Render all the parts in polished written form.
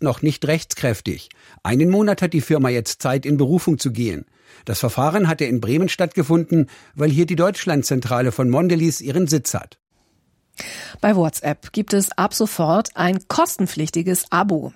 ist noch nicht rechtskräftig. Einen Monat hat die Firma jetzt Zeit, in Berufung zu gehen. Das Verfahren hatte in Bremen stattgefunden, weil hier die Deutschlandzentrale von Mondelez ihren Sitz hat. Bei WhatsApp gibt es ab sofort ein kostenpflichtiges Abo.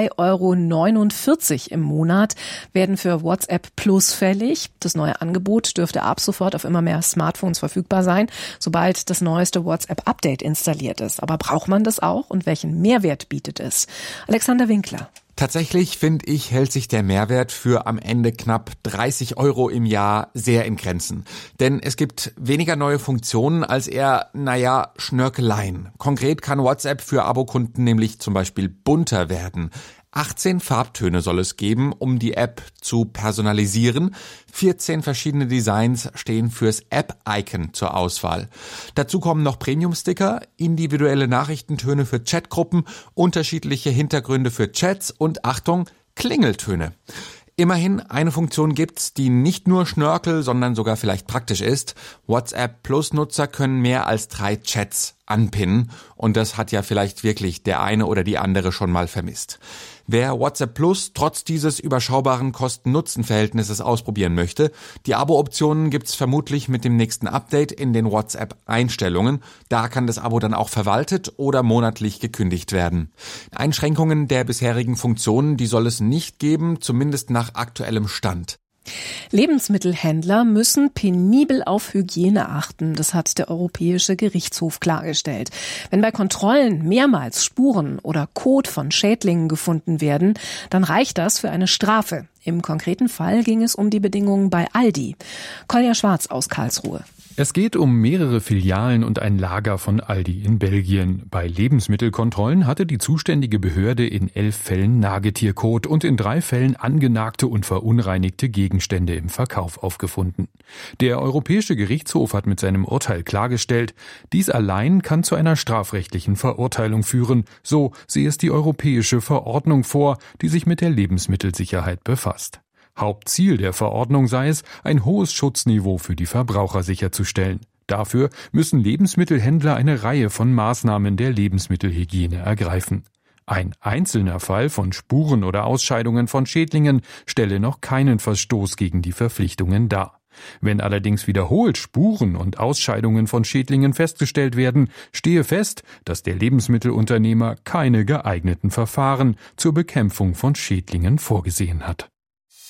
2,49 € im Monat werden für WhatsApp Plus fällig. Das neue Angebot dürfte ab sofort auf immer mehr Smartphones verfügbar sein, sobald das neueste WhatsApp-Update installiert ist. Aber braucht man das auch und welchen Mehrwert bietet es? Alexander Winkler. Tatsächlich, finde ich, hält sich der Mehrwert für am Ende knapp 30 € im Jahr sehr in Grenzen. Denn es gibt weniger neue Funktionen als eher, Schnörkeleien. Konkret kann WhatsApp für Abokunden nämlich zum Beispiel bunter werden. 18 Farbtöne soll es geben, um die App zu personalisieren. 14 verschiedene Designs stehen fürs App-Icon zur Auswahl. Dazu kommen noch Premium-Sticker, individuelle Nachrichtentöne für Chatgruppen, unterschiedliche Hintergründe für Chats und, Achtung, Klingeltöne. Immerhin, eine Funktion gibt's, die nicht nur Schnörkel, sondern sogar vielleicht praktisch ist. WhatsApp Plus-Nutzer können mehr als 3 Chats anpinnen und das hat ja vielleicht wirklich der eine oder die andere schon mal vermisst. Wer WhatsApp Plus trotz dieses überschaubaren Kosten-Nutzen-Verhältnisses ausprobieren möchte, die Abo-Optionen gibt's vermutlich mit dem nächsten Update in den WhatsApp-Einstellungen. Da kann das Abo dann auch verwaltet oder monatlich gekündigt werden. Einschränkungen der bisherigen Funktionen, die soll es nicht geben, zumindest nach aktuellem Stand. Lebensmittelhändler müssen penibel auf Hygiene achten. Das hat der Europäische Gerichtshof klargestellt. Wenn bei Kontrollen mehrmals Spuren oder Kot von Schädlingen gefunden werden, dann reicht das für eine Strafe. Im konkreten Fall ging es um die Bedingungen bei Aldi. Kolja Schwarz aus Karlsruhe. Es geht um mehrere Filialen und ein Lager von Aldi in Belgien. Bei Lebensmittelkontrollen hatte die zuständige Behörde in 11 Fällen Nagetierkot und in 3 Fällen angenagte und verunreinigte Gegenstände im Verkauf aufgefunden. Der Europäische Gerichtshof hat mit seinem Urteil klargestellt, dies allein kann zu einer strafrechtlichen Verurteilung führen. So sehe es die europäische Verordnung vor, die sich mit der Lebensmittelsicherheit befasst. Hauptziel der Verordnung sei es, ein hohes Schutzniveau für die Verbraucher sicherzustellen. Dafür müssen Lebensmittelhändler eine Reihe von Maßnahmen der Lebensmittelhygiene ergreifen. Ein einzelner Fall von Spuren oder Ausscheidungen von Schädlingen stelle noch keinen Verstoß gegen die Verpflichtungen dar. Wenn allerdings wiederholt Spuren und Ausscheidungen von Schädlingen festgestellt werden, stehe fest, dass der Lebensmittelunternehmer keine geeigneten Verfahren zur Bekämpfung von Schädlingen vorgesehen hat.